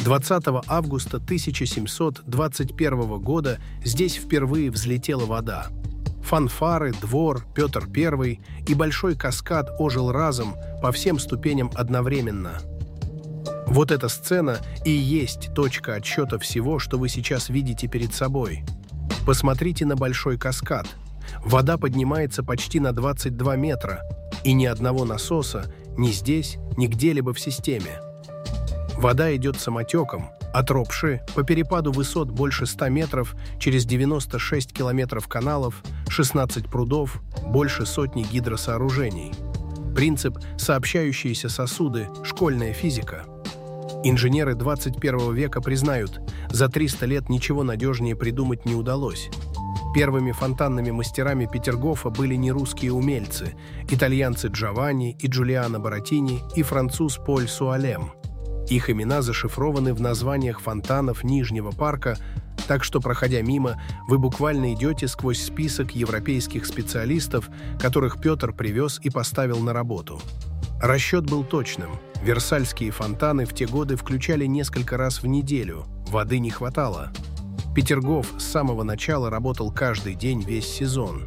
20 августа 1721 года здесь впервые взлетела вода. Фанфары, двор, Петр I и большой каскад ожил разом по всем ступеням одновременно. Вот эта сцена и есть точка отсчета всего, что вы сейчас видите перед собой. Посмотрите на большой каскад. Вода поднимается почти на 22 метра, и ни одного насоса ни здесь, ни где-либо в системе. Вода идет самотеком от Ропши по перепаду высот больше 100 метров через 96 километров каналов, 16 прудов, больше сотни гидросооружений. Принцип «сообщающиеся сосуды» – школьная физика. Инженеры 21 века признают, за 300 лет ничего надежнее придумать не удалось. Первыми фонтанными мастерами Петергофа были не русские умельцы, итальянцы Джованни и Джулиано Баратини и француз Поль Суалем. Их имена зашифрованы в названиях фонтанов Нижнего парка, так что, проходя мимо, вы буквально идете сквозь список европейских специалистов, которых Петр привез и поставил на работу. Расчет был точным. Версальские фонтаны в те годы включали несколько раз в неделю. Воды не хватало. Петергоф с самого начала работал каждый день весь сезон.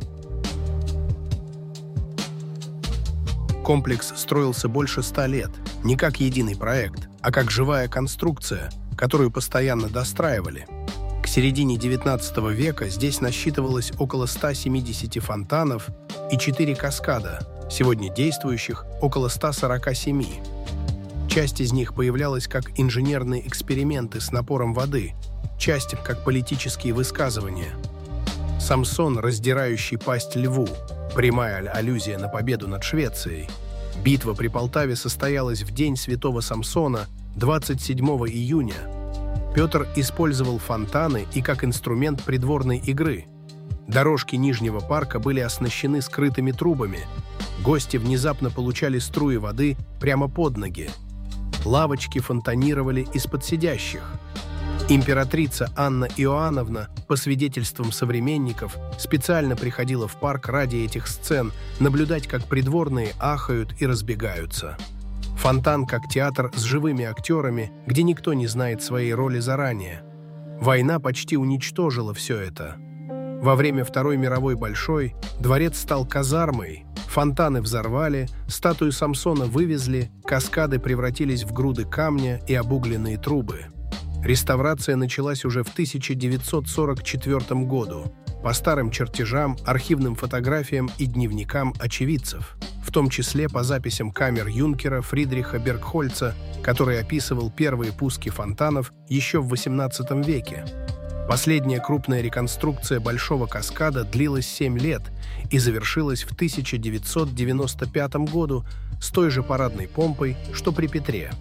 Комплекс строился больше 100 лет, не как единый проект, а как живая конструкция, которую постоянно достраивали. К середине XIX века здесь насчитывалось около 170 фонтанов и 4 каскада, сегодня действующих около 147. Часть из них появлялась как инженерные эксперименты с напором воды, часть как политические высказывания. Самсон, раздирающий пасть льву, прямая аллюзия на победу над Швецией. Битва при Полтаве состоялась в день Святого Самсона, 27 июня. Петр использовал фонтаны и как инструмент придворной игры. Дорожки Нижнего парка были оснащены скрытыми трубами. Гости внезапно получали струи воды прямо под ноги. Лавочки фонтанировали из-под сидящих. Императрица Анна Иоанновна, по свидетельствам современников, специально приходила в парк ради этих сцен, наблюдать, как придворные ахают и разбегаются. Фонтан как театр с живыми актерами, где никто не знает своей роли заранее. Война почти уничтожила все это. Во время Второй мировой Большой дворец стал казармой, фонтаны взорвали, статую Самсона вывезли, каскады превратились в груды камня и обугленные трубы. Реставрация началась уже в 1944 году по старым чертежам, архивным фотографиям и дневникам очевидцев, в том числе по записям камер юнкера Фридриха Бергхольца, который описывал первые пуски фонтанов еще в XVIII веке. Последняя крупная реконструкция Большого каскада длилась 7 лет и завершилась в 1995 году с той же парадной помпой, что при Петре.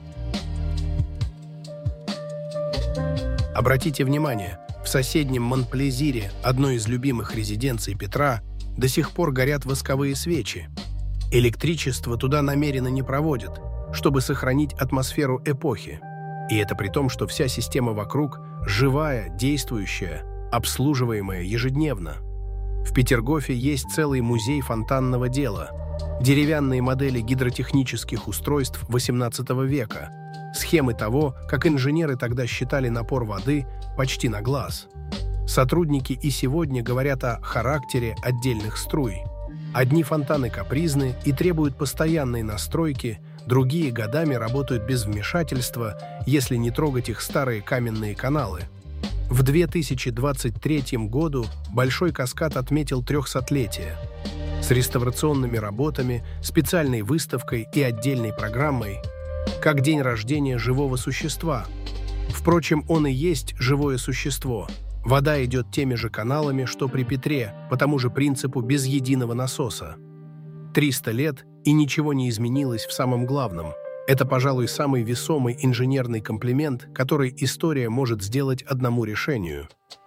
Обратите внимание, в соседнем Монплезире, одной из любимых резиденций Петра, до сих пор горят восковые свечи. Электричество туда намеренно не проводят, чтобы сохранить атмосферу эпохи. И это при том, что вся система вокруг живая, действующая, обслуживаемая ежедневно. В Петергофе есть целый музей фонтанного дела, деревянные модели гидротехнических устройств XVIII века, схемы того, как инженеры тогда считали напор воды почти на глаз. Сотрудники и сегодня говорят о характере отдельных струй. Одни фонтаны капризны и требуют постоянной настройки, другие годами работают без вмешательства, если не трогать их старые каменные каналы. В 2023 году Большой каскад отметил 300-летие. С реставрационными работами, специальной выставкой и отдельной программой, как день рождения живого существа. Впрочем, он и есть живое существо. Вода идет теми же каналами, что при Петре, по тому же принципу без единого насоса. 300 лет, и ничего не изменилось в самом главном. Это, пожалуй, самый весомый инженерный комплимент, который история может сделать одному решению.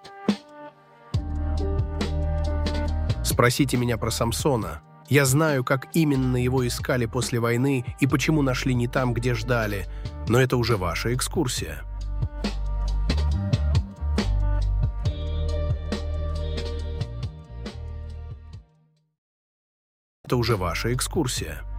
Спросите меня про Самсона. Я знаю, как именно его искали после войны и почему нашли не там, где ждали, но это уже ваша экскурсия. Это уже ваша экскурсия.